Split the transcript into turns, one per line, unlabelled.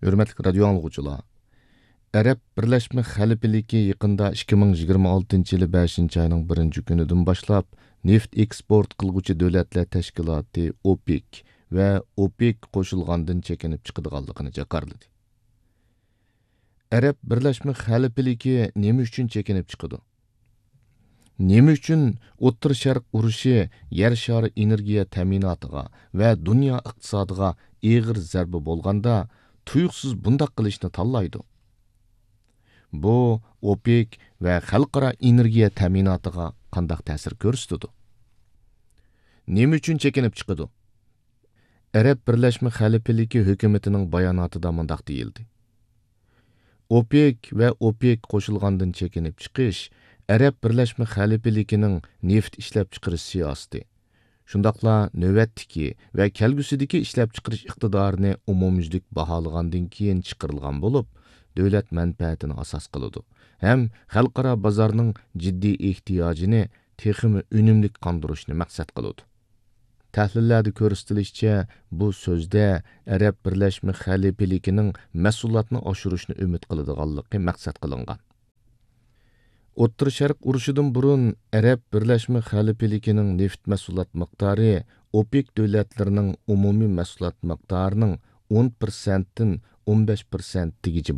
Hürmetlik radio anlıqçılar. Arab Birleşme Xalifaligi yaqında 2026 yılı 5 ayının 1 günüdün başlap neft eksport qılğuçı dövlətlər təşkilatı OPEC və OPEC qoşulğandan çekinib çıqıdığanlığını jakarladı. Arab Birleşme Xalifaligi nima üçün çekinib çıqıdı? Nima üçün O'rta Sharq urushi yer shari energiya ta'minotiga va dunyo iqtisodiga og'ir zarba bo'lganda tuyuqsiz bundaq qilishni tanlaydi? Bu OPEC va xalqaro energiya ta'minotiga qanday ta'sir ko'rsatdi? Nima uchun chekinib chiqdi? Arab Birleşme Xalifaligi hukumatining bayonotida mundaq deyildi. OPEC va OPEC qo'shilgandan chekinib chiqish Arab Birleşme Xalifaligining neft ishlab chiqarish siyosati. Shundaqla navbatdagi va kelgusidagi ishlab chiqarish iqtidorini umumyuzlik baholagandan keyin chiqarilgan bo'lib, davlat manfaatini asos qiladi. Ham xalqaro bozorning jiddiy ehtiyojini texmi unumli qondirishni maqsad qiladi. Tahlillarda ko'rsatilishicha, bu so'zda Arab Birleşme Xalifaligining mas'uliyatni oshirishni umid qiladiganligi maqsad qilingan. O'rta Sharq urushidan burun Arab Birleşme Xalifaligining neft mahsulot miqdori OPEC davlatlarining umumiy mahsulot miqdorining 10% dan 15% tegichi